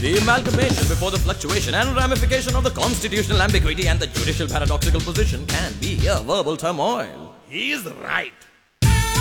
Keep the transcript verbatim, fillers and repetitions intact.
The amalgamation before the fluctuation and ramification of the constitutional ambiguity and the judicial paradoxical position can be a verbal turmoil. He is right.